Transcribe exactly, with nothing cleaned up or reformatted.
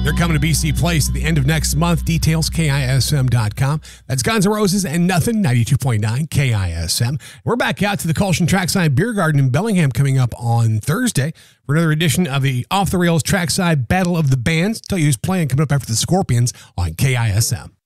They're coming to B C Place at the end of next month. Details, K I S M dot com. That's Guns N' Roses and Nothing, ninety-two point nine K I S M. We're back out to the Colshan Trackside Beer Garden in Bellingham coming up on Thursday for another edition of the Off the Rails Trackside Battle of the Bands. Tell you who's playing coming up after the Scorpions on K I S M.